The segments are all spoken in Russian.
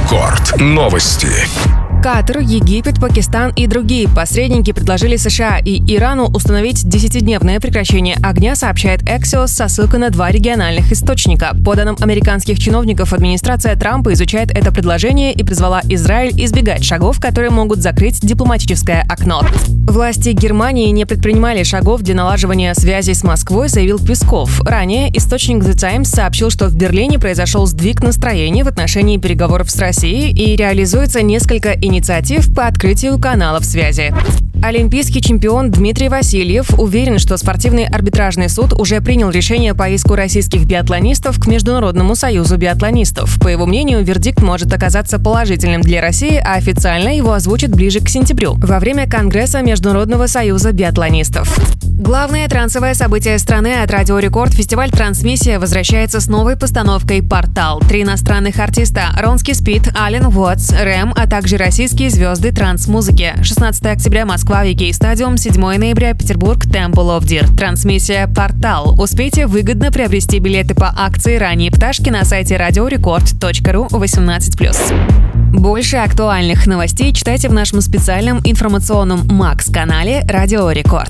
Рекорд. Новости. Катар, Египет, Пакистан и другие посредники предложили США и Ирану установить 10-дневное прекращение огня, сообщает Axios со ссылкой на 2 региональных источника. По данным американских чиновников, администрация Трампа изучает это предложение и призвала Израиль избегать шагов, которые могут закрыть дипломатическое окно. Власти Германии не предпринимали шагов для налаживания связей с Москвой, заявил Песков. Ранее источник The Times сообщил, что в Берлине произошел сдвиг настроения в отношении переговоров с Россией и реализуется несколько инициатив по открытию каналов связи. Олимпийский чемпион Дмитрий Васильев уверен, что спортивный арбитражный суд уже принял решение по иску российских биатлонистов к Международному союзу биатлонистов. По его мнению, вердикт может оказаться положительным для России, а официально его озвучат ближе к сентябрю, во время Конгресса Международного союза биатлонистов. Главное трансовое событие страны от Радио Рекорд — фестиваль «Трансмиссия» возвращается с новой постановкой «Портал». 3 иностранных артиста — Ронски Спид, Ален Уотс, Рэм, а также российские звезды транс-музыки. 16 октября Москва, Викей Стадиум, 7 ноября Петербург, Temple of Deer. Трансмиссия «Портал». Успейте выгодно приобрести билеты по акции «Ранние пташки» на сайте radiorecord.ru 18+. Больше актуальных новостей читайте в нашем специальном информационном Макс-канале «Радио Рекорд».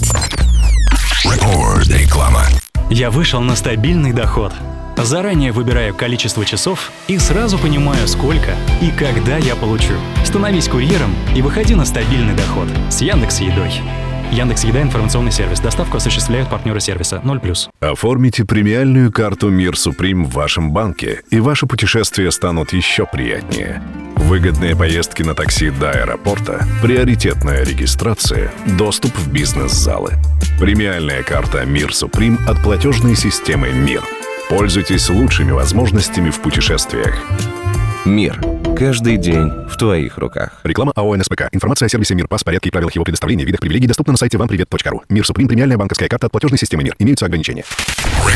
Реклама. Я вышел на стабильный доход. Заранее выбираю количество часов и сразу понимаю, сколько и когда я получу. Становись курьером и выходи на стабильный доход с Яндекс.Едой. Яндекс.Еда — информационный сервис. Доставку осуществляют партнеры сервиса 0+. Оформите премиальную карту Мир Суприм в вашем банке, и ваши путешествия станут еще приятнее. Выгодные поездки на такси до аэропорта, приоритетная регистрация, доступ в бизнес-залы. Премиальная карта Мир Суприм от платежной системы МИР. Пользуйтесь лучшими возможностями в путешествиях. Мир. Каждый день в твоих руках. Реклама АО «НСПК». Информация о сервисе МИР, порядке и правилах его предоставления, видах привилегий доступна на сайте вампривет.ру. Мир Суприм — премиальная банковская карта от платежной системы МИР. Имеются ограничения.